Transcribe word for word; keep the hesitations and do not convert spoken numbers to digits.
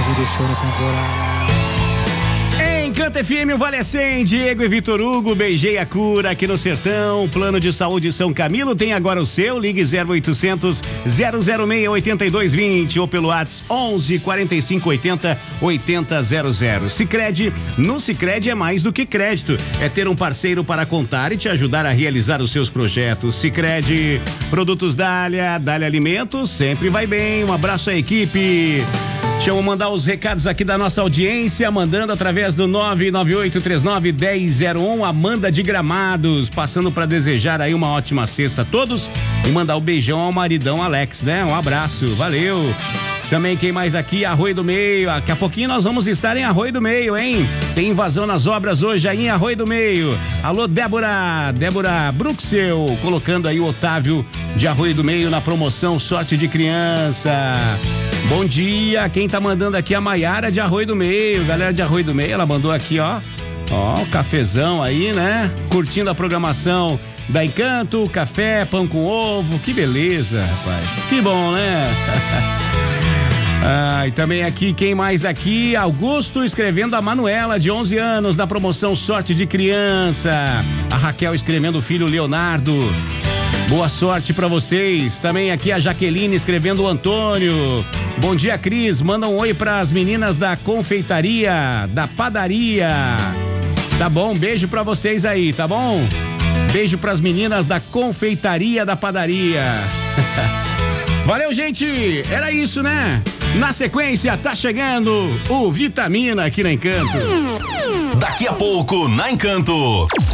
me deixou na temporada. Encanto F M, o Vale cem, Diego e Vitor Hugo, beijei a cura aqui no Sertão, Plano de Saúde São Camilo, tem agora o seu, ligue zero oitocentos, zero zero seis, oito dois dois zero ou pelo WhatsApp onze, quarenta e cinco, oitenta, oitenta zero zero. Sicredi, no Sicredi é mais do que crédito, é ter um parceiro para contar e te ajudar a realizar os seus projetos. Sicredi, produtos Dália, Dália Alimentos, sempre vai bem, um abraço à equipe. Deixa eu mandar os recados aqui da nossa audiência, mandando através do nove nove oito três nove, um zero zero um, Amanda de Gramados, passando para desejar aí uma ótima sexta a todos e mandar um beijão ao maridão Alex, né? Um abraço, valeu. Também quem mais aqui? Arroio do Meio, daqui a pouquinho nós vamos estar em Arroio do Meio, hein? Tem invasão nas obras hoje aí em Arroio do Meio. Alô, Débora, Débora Bruxel, colocando aí o Otávio de Arroio do Meio na promoção Sorte de Criança. Bom dia, quem tá mandando aqui é a Maiara de Arroio do Meio, galera de Arroio do Meio, ela mandou aqui, ó, ó, o cafezão aí, né? Curtindo a programação da Encanto, café, pão com ovo, que beleza, rapaz, que bom, né? Ah, e também aqui, quem mais aqui? Augusto escrevendo a Manuela, de onze anos, da promoção Sorte de Criança. A Raquel escrevendo o filho Leonardo. Boa sorte pra vocês. Também aqui a Jaqueline escrevendo o Antônio. Bom dia, Cris. Manda um oi pras meninas da confeitaria, da padaria. Tá bom? Beijo pra vocês aí, tá bom? Beijo pras meninas da confeitaria, da padaria. Valeu, gente. Era isso, né? Na sequência, tá chegando o Vitamina aqui na Encanto. Daqui a pouco, na Encanto,